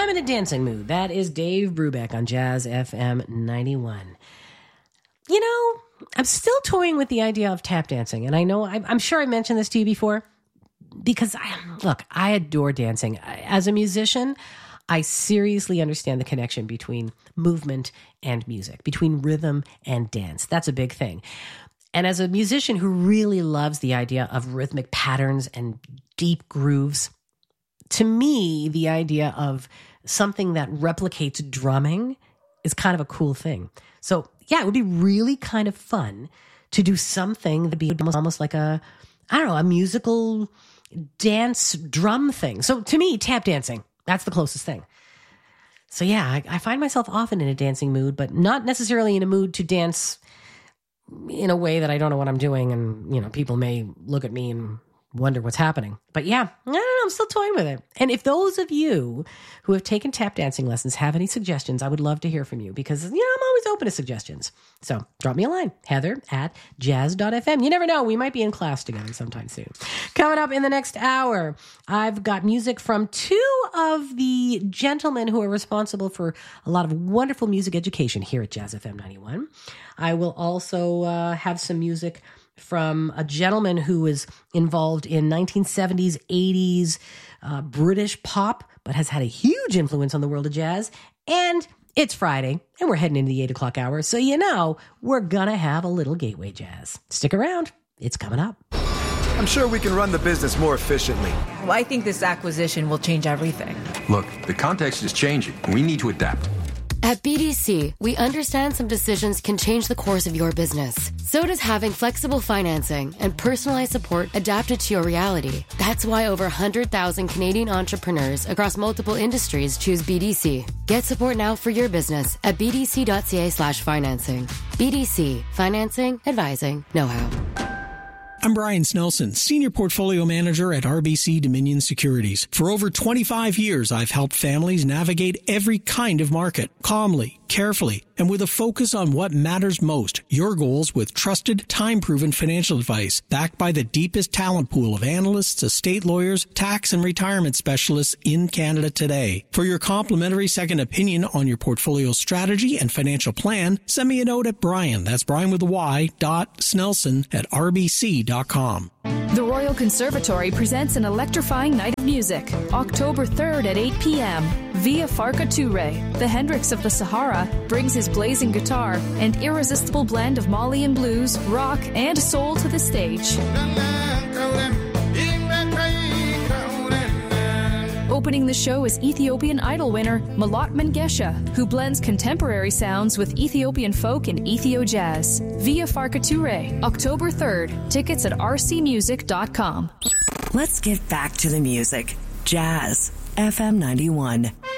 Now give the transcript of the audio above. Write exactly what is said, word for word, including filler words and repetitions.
I'm in a dancing mood. That is Dave Brubeck on Jazz F M ninety-one. You know, I'm still toying with the idea of tap dancing. And I know, I'm, I'm sure I mentioned this to you before. Because, I, look, I adore dancing. As a musician, I seriously understand the connection between movement and music, between rhythm and dance. That's a big thing. And as a musician who really loves the idea of rhythmic patterns and deep grooves, to me, the idea of something that replicates drumming is kind of a cool thing. So, yeah, it would be really kind of fun to do something that would be almost, almost like a, I don't know, a musical dance drum thing. So to me, tap dancing, that's the closest thing. So yeah, I, I find myself often in a dancing mood, but not necessarily in a mood to dance in a way that I don't know what I'm doing. And, you know, people may look at me and wonder what's happening. But yeah, I don't know, I'm still toying with it. And if those of you who have taken tap dancing lessons have any suggestions, I would love to hear from you because, you know, I'm always open to suggestions. So drop me a line, Heather at jazz dot f m. You never know, we might be in class together sometime soon. Coming up in the next hour, I've got music from two of the gentlemen who are responsible for a lot of wonderful music education here at Jazz F M ninety-one. I will also uh, have some music from a gentleman who was involved in nineteen seventies, eighties uh, British pop, but has had a huge influence on the world of jazz. And it's Friday, and we're heading into the eight o'clock hour, so you know we're gonna have a little gateway jazz. Stick around. It's coming up. I'm sure we can run the business more efficiently. Well, I think this acquisition will change everything. Look, the context is changing. We need to adapt. At B D C, we understand some decisions can change the course of your business. So does having flexible financing and personalized support adapted to your reality. That's why over one hundred thousand Canadian entrepreneurs across multiple industries choose B D C. Get support now for your business at b d c dot c a slash financing. B D C, financing, advising, know-how. I'm Brian Snelson, Senior Portfolio Manager at R B C Dominion Securities. For over twenty-five years, I've helped families navigate every kind of market, calmly, carefully, and with a focus on what matters most, your goals with trusted, time-proven financial advice, backed by the deepest talent pool of analysts, estate lawyers, tax and retirement specialists in Canada today. For your complimentary second opinion on your portfolio strategy and financial plan, send me a note at Brian, that's Brian with a Y, dot Snelson at r b c dot com. The Royal Conservatory presents an electrifying night of music, October third at eight p.m. Via Farka Touré, the Hendrix of the Sahara, brings his blazing guitar and irresistible blend of Malian blues, rock, and soul to the stage. Opening the show is Ethiopian Idol winner Malat Mengesha, who blends contemporary sounds with Ethiopian folk and Ethio jazz. Via Farka Touré, October third. Tickets at r c music dot com. Let's get back to the music. Jazz F M ninety-one.